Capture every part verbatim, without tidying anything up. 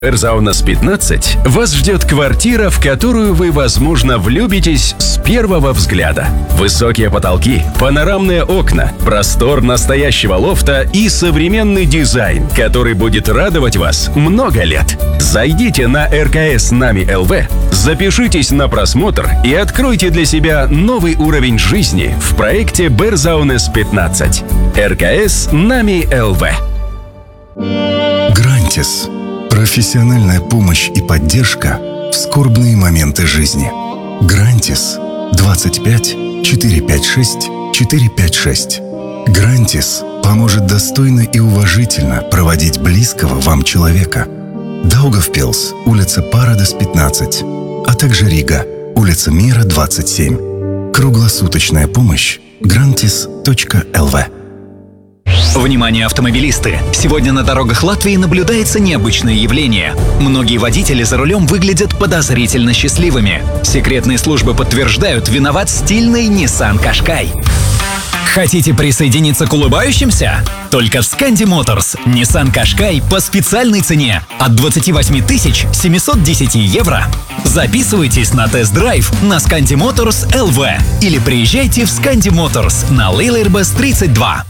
Берзаунес пятнадцать вас ждет квартира, в которую вы, возможно, влюбитесь с первого взгляда. Высокие потолки, панорамные окна, простор настоящего лофта и современный дизайн, который будет радовать вас много лет. Зайдите на эр ка эс Нами точка эл ви, запишитесь на просмотр и откройте для себя новый уровень жизни в проекте Берзаунес пятнадцать. эр ка эс Нами точка эл ви. Грантис. Профессиональная помощь и поддержка в скорбные моменты жизни. Грантис двадцать пять четыреста пятьдесят шесть четыреста пятьдесят шесть. Грантис поможет достойно и уважительно проводить близкого вам человека. Даугавпилс, улица Парадес пятнадцать, а также Рига, улица Мира двадцать семь. Круглосуточная помощь. грантис точка эл ви. Внимание, автомобилисты! Сегодня на дорогах Латвии наблюдается необычное явление. Многие водители за рулем выглядят подозрительно счастливыми. Секретные службы подтверждают, виноват стильный Nissan Qashqai. Хотите присоединиться к улыбающимся? Только в Scandi Motors Nissan Qashqai по специальной цене от двадцать восемь тысяч семьсот десять евро. Записывайтесь на тест-драйв на Scandi Motors точка эл ви или приезжайте в Scandi Motors на Lielairbas тридцать два.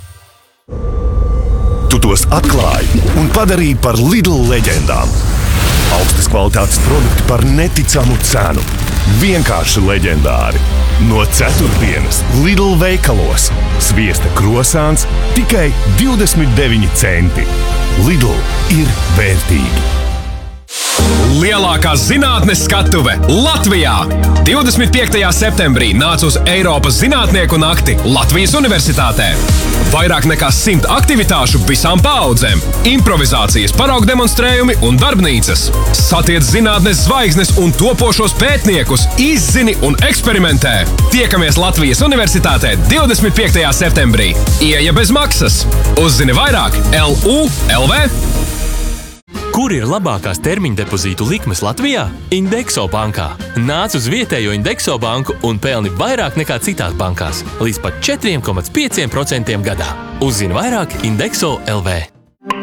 Tu tos atklāji un padarīji par Lidl leģendām. Augstas kvalitātes produkti par neticamu cenu. Vienkārši leģendāri. No ceturtdienas Lidl veikalos sviesta krosāns tikai divdesmit deviņi centi. Lidl ir vērtīgi. Lielākā zinātnes skatuve Latvijā! divdesmit piektajā septembrī nāc uz Eiropas zinātnieku nakti Latvijas Universitātē. Vairāk nekā simt aktivitāšu visām paaudzēm, improvizācijas, paraugu demonstrējumi un darbnīcas. Satiec zinātnes zvaigznes un topošos pētniekus, izzini un eksperimentē. Tiekamies Latvijas Universitātē divdesmit piektajā septembrī. Ieeja bez maksas. Uzzini vairāk L U L V. Kur ir labākās termiņa depozītu likmes Latvijā? Indexo bankā. Nāc uz vietējo Indexo banku un pelni vairāk nekā citās bankās. Līdz pat četri komats pieci procenti gadā. Uzzini vairāk Indexo точка эл ви.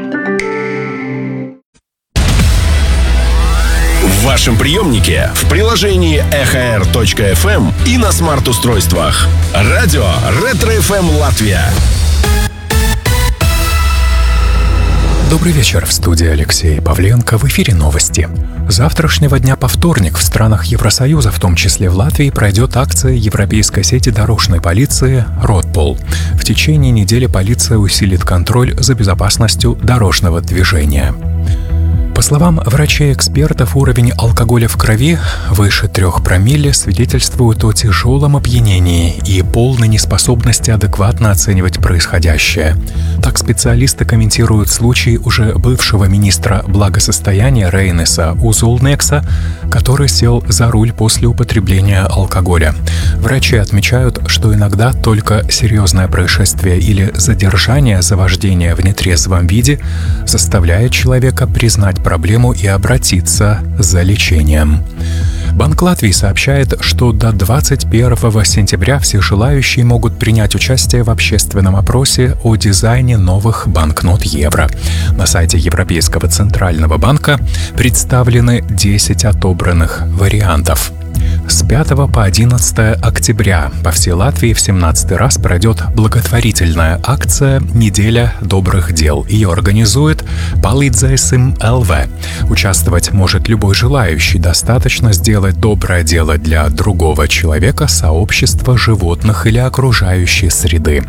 В вашем приемнике, в приложении эх эр точка эф эм и на смарт-устройствах. Радио Ретро эф эм Латвия. Добрый вечер, в студии Алексей Павленко, в эфире новости. С завтрашнего дня по вторник в странах Евросоюза, в том числе в Латвии, пройдет акция Европейской сети дорожной полиции «Ротпол». В течение недели полиция усилит контроль за безопасностью дорожного движения. По словам врачей-экспертов, уровень алкоголя в крови выше трех промилле свидетельствует о тяжелом опьянении и полной неспособности адекватно оценивать происходящее. Так специалисты комментируют случай уже бывшего министра благосостояния Рейнеса Узулнекса, который сел за руль после употребления алкоголя. Врачи отмечают, что иногда только серьезное происшествие или задержание за вождение в нетрезвом виде заставляет человека признать проблему и обратиться за лечением. Банк Латвии сообщает, что до двадцать первого сентября все желающие могут принять участие в общественном опросе о дизайне новых банкнот евро. На сайте Европейского центрального банка представлены десять отобранных вариантов. С пятого по одиннадцатое октября по всей Латвии в семнадцатый раз пройдет благотворительная акция «Неделя добрых дел». Ее организует Palīdzēsim точка эл ви. Участвовать может любой желающий. Достаточно сделать доброе дело для другого человека, сообщества, животных или окружающей среды.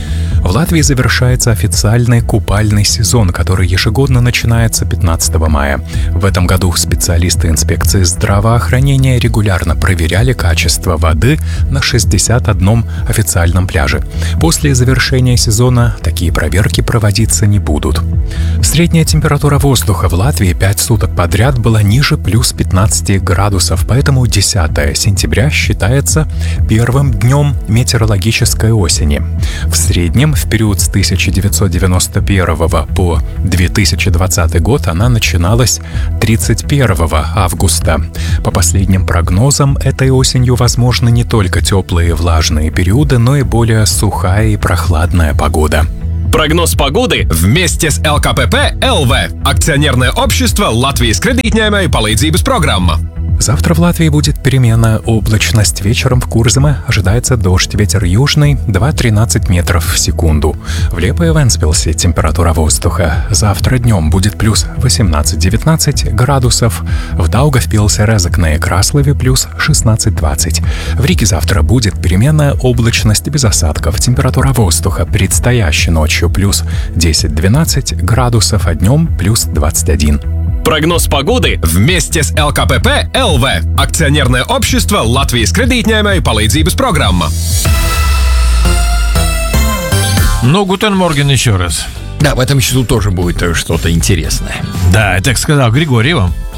В Латвии завершается официальный купальный сезон, который ежегодно начинается пятнадцатого мая. В этом году специалисты инспекции здравоохранения регулярно проверяли качество воды на шестьдесят одном официальном пляже. После завершения сезона такие проверки проводиться не будут. Средняя температура воздуха в Латвии пять суток подряд была ниже плюс пятнадцати градусов, поэтому десятое сентября считается первым днем метеорологической осени. В среднем в период с тысяча девятьсот девяносто первого по две тысячи двадцатый год она начиналась тридцать первого августа. По последним прогнозам, этой осенью возможны не только теплые и влажные периоды, но и более сухая и прохладная погода. Прогноз погоды вместе с эл ка пэ пэ эл ви. Акционерное общество Латвijas кредитņēmēju palīdzības программа. Завтра в Латвии будет переменная облачность. Вечером в Курзаме ожидается дождь, ветер южный два-тринадцать метров в секунду. В Лепе и Вентспилсе температура воздуха завтра днем будет плюс восемнадцать-девятнадцать градусов. В Даугавпилсе, Резекне и Краслове плюс шестнадцать-двадцать. В Риге завтра будет переменная облачность без осадков. Температура воздуха предстоящей ночью плюс десять-двенадцать градусов, а днем плюс двадцать один. Прогноз погоды вместе с эл ка пэ пэ эл ви. Акционерное общество Латвijas кредитņēmēju palīdzības программа. Ну, Гутен Морген еще раз. Да, в этом часу тоже будет что-то интересное. Да, я так сказал Григорий вам.